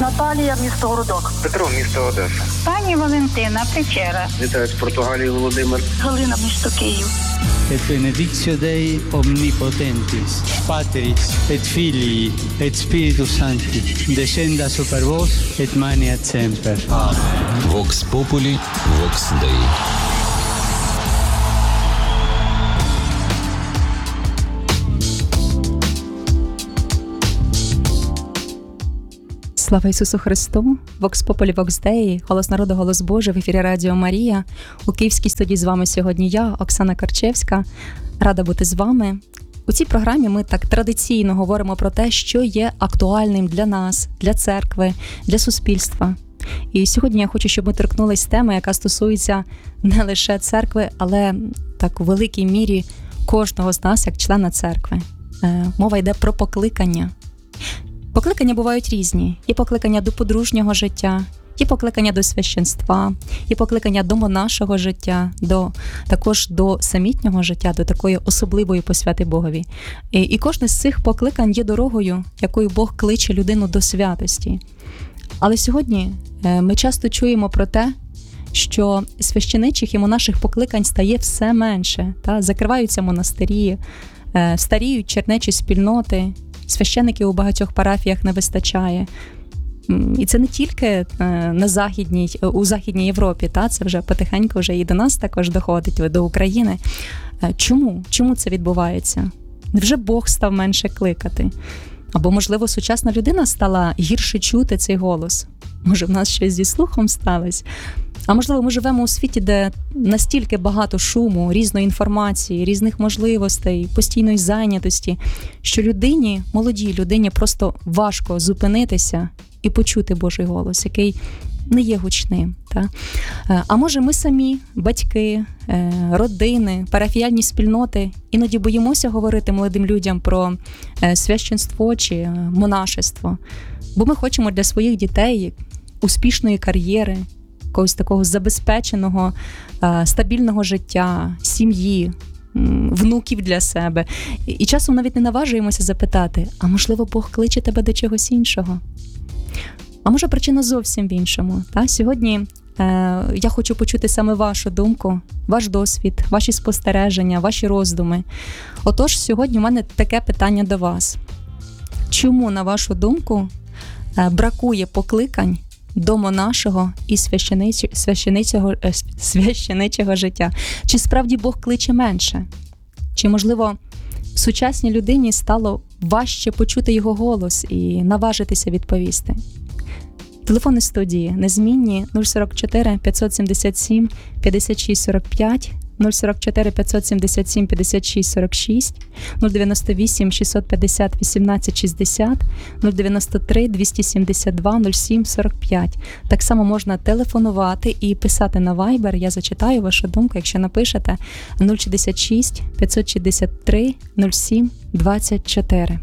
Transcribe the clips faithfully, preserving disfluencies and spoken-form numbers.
Наталія, місто Городок. Петро, місто Одеса. Пані Валентина, Печера. Вітаю з Португалії, Володимир. Галина, місто Київ. Et benedictio Dei omnipotentis, Patris et Filii et Spiritus Sancti, descenda super vos et maniat semper. Amen. Vox Populi, Vox Dei. Слава Ісусу Христу! Vox Populi, Vox Dei, голос народу, голос Божий в ефірі Радіо Марія. У Київській студії з вами сьогодні я, Оксана Карчевська. Рада бути з вами. У цій програмі ми так традиційно говоримо про те, що є актуальним для нас, для церкви, для суспільства. І сьогодні я хочу, щоб ми торкнулись теми, яка стосується не лише церкви, але так у великій мірі кожного з нас, як члена церкви. Мова йде про покликання. Покликання бувають різні. Є покликання до подружнього життя, є покликання до священства, є покликання до монашого життя, до, також до самітнього життя, до такої особливої посвяти Богові. І, і кожне з цих покликань є дорогою, якою Бог кличе людину до святості. Але сьогодні ми часто чуємо про те, що священичих і монаших покликань стає все менше. Та? Закриваються монастирі, старіють чернечі спільноти, священиків у багатьох парафіях не вистачає. І це не тільки на Західній, у Західній Європі, та? Це вже потихеньку вже і до нас також доходить, до України. Чому? Чому це відбувається? Невже Бог став менше кликати? Або, можливо, сучасна людина стала гірше чути цей голос? Може, в нас щось зі слухом сталося? А можливо, ми живемо у світі, де настільки багато шуму, різної інформації, різних можливостей, постійної зайнятості, що людині, молодій людині просто важко зупинитися і почути Божий голос, який не є гучним. Та? А може ми самі, батьки, родини, парафіяльні спільноти, іноді боїмося говорити молодим людям про священство чи монашество, бо ми хочемо для своїх дітей успішної кар'єри, якогось такого забезпеченого, стабільного життя, сім'ї, внуків для себе. І часом навіть не наважуємося запитати, а можливо Бог кличе тебе до чогось іншого? А може причина зовсім в іншому? Та? Сьогодні е, я хочу почути саме вашу думку, ваш досвід, ваші спостереження, ваші роздуми. Отож, сьогодні у мене таке питання до вас. Чому, на вашу думку, е, бракує покликань до монашого і священичого, священичого, священичого життя? Чи справді Бог кличе менше? Чи, можливо, сучасній людині стало важче почути його голос і наважитися відповісти? Телефони студії незмінні нуль сорок чотири п'ятсот сімдесят сім п'ятдесят шість сорок п'ять, нуль сорок чотири п'ятсот сімдесят сім п'ятдесят шість сорок шість, нуль дев'яносто вісім шістсот п'ятдесят вісімнадцять шістдесят, нуль дев'яносто три двісті сімдесят два нуль сім сорок п'ять. Так само можна телефонувати і писати на Viber. Я зачитаю вашу думку, якщо напишете нуль шістдесят шість п'ятсот шістдесят три нуль сім двадцять чотири.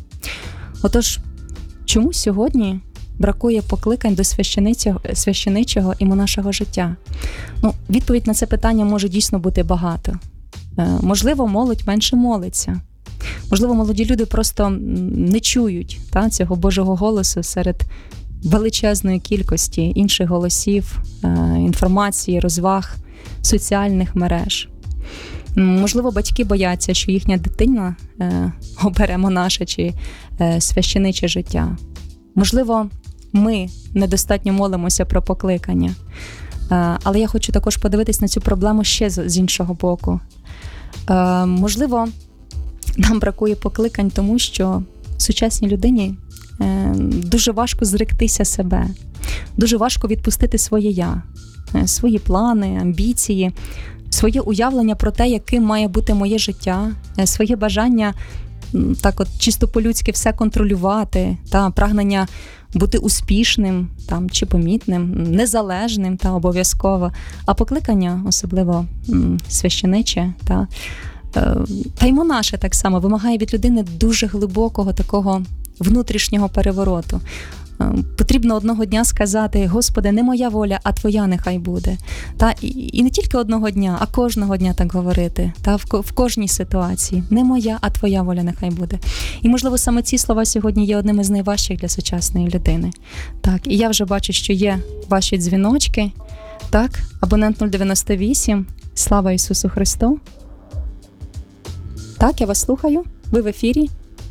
Отож, чому сьогодні бракує покликань до священичого, священичого і монашого життя? Ну, відповідь на це питання може дійсно бути багато. Е, можливо, молодь менше молиться. Можливо, молоді люди просто не чують та, цього Божого голосу серед величезної кількості інших голосів, е, інформації, розваг, соціальних мереж. Можливо, батьки бояться, що їхня дитина е, обере монаше чи е, священиче життя. Можливо, ми недостатньо молимося про покликання. Але я хочу також подивитись на цю проблему ще з іншого боку. Можливо, нам бракує покликань, тому що сучасній людині дуже важко зректися себе, дуже важко відпустити своє «я», свої плани, амбіції, своє уявлення про те, яким має бути моє життя, своє бажання так от чисто по-людськи все контролювати, та прагнення бути успішним там, чи помітним, незалежним та обов'язково. А покликання, особливо м, священиче, та, е, та й монаше так само, вимагає від людини дуже глибокого такого внутрішнього перевороту. Потрібно одного дня сказати: Господи, не моя воля, а Твоя нехай буде. Та, і, і не тільки одного дня, а кожного дня так говорити. Та, в, в кожній ситуації. Не моя, а Твоя воля нехай буде. І, можливо, саме ці слова сьогодні є одним із найважчих для сучасної людини. Так, і я вже бачу, що є ваші дзвіночки. Так, абонент нуль дев'яносто вісім. Слава Ісусу Христу. Так, я вас слухаю. Ви в ефірі.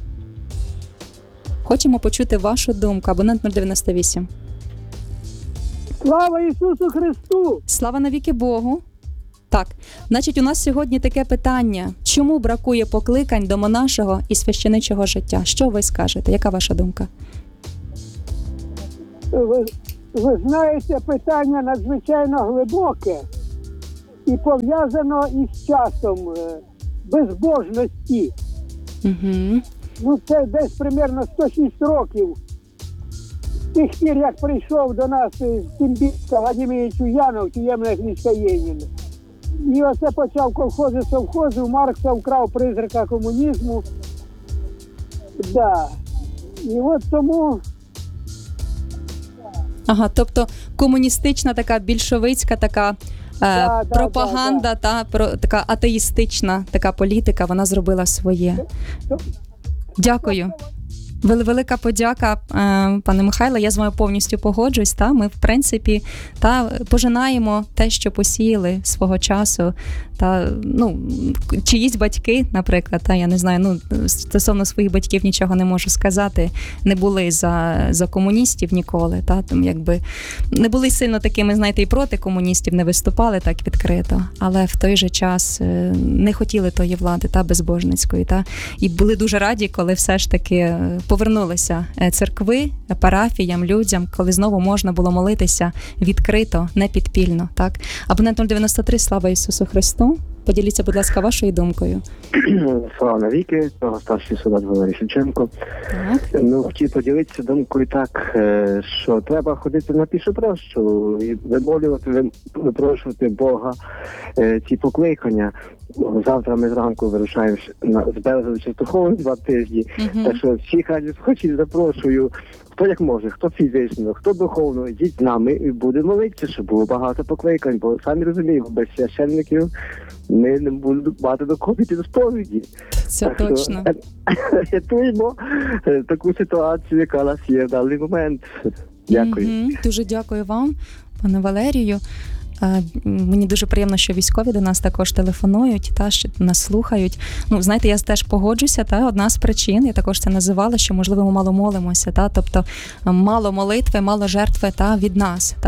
Хочемо почути вашу думку. Абонент нуль дев'яносто вісім. Слава Ісусу Христу! Слава навіки Богу. Так, значить, у нас сьогодні таке питання. Чому бракує покликань до монашого і священичого життя? Що ви скажете? Яка ваша думка? Ви, ви знаєте, питання надзвичайно глибоке і пов'язано із часом е, безбожності. Угу. Ну, це десь примерно сто шість років. З тих пір, як прийшов до нас Тимбітка Владимирович Янов, тюємне Єнін. І оце почав колхози совхозів, Маркса вкрав призрака комунізму. Да. І от тому... Ага, тобто комуністична така, більшовицька така Да, е, да, пропаганда, да, та про така атеїстична така політика, вона зробила своє. Дякую. Вели- Велика подяка, е, пане Михайле, я з вами повністю погоджуюсь. Та ми, в принципі, та пожинаємо те, що посіяли свого часу. Та ну чиїсь батьки, наприклад, та я не знаю, ну стосовно своїх батьків нічого не можу сказати. Не були за, за комуністів ніколи. Та там якби не були сильно такими, знаєте, і проти комуністів не виступали так відкрито, але в той же час е, не хотіли тої влади та безбожницької. Та і були дуже раді, коли все ж таки повернулися церкви, парафіям, людям, коли знову можна було молитися відкрито, не підпільно. Так, абонент нуль дев'яносто три, слава Ісусу Христу. Поділіться, будь ласка, вашою думкою. Слава навіки, старший солдат Валерій Шевченко. Так. Ну, хотів поділитися думкою так, е, що треба ходити на пішу прощу і вимолювати, випрошувати Бога е, ці покликання. Завтра ми зранку вирушаємо на з Березовича Чистоховим два тижні. Угу. Так що всіх радіохочів запрошую, хто як може, хто фізично, хто духовно, йдіть з нами і будемо молитися, щоб було багато покликань, бо самі розуміємо, без священників ми не будемо мати до кого піти до сповіді. Це Так точно. що рятуємо таку ситуацію, яка у нас є в даний момент. Дякую. Угу. Дуже дякую вам, пане Валерію. Е, Мені дуже приємно, що військові до нас також телефонують, та що нас слухають. Ну, знаєте, я теж погоджуся. Та одна з причин, я також це називала, що можливо ми мало молимося, та тобто мало молитви, мало жертви та від нас. Та